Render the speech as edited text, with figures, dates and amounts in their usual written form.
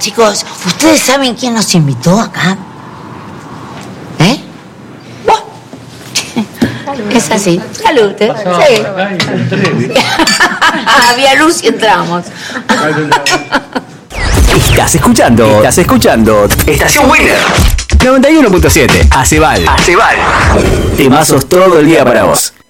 chicos, ¿ustedes saben quién nos invitó acá? ¿Eh? Bueno, es así. Salud, ¿eh? Sí. Había luz y entramos. Estás escuchando Estación Winner 91.7. Acebal. Temazos todo el día para vos.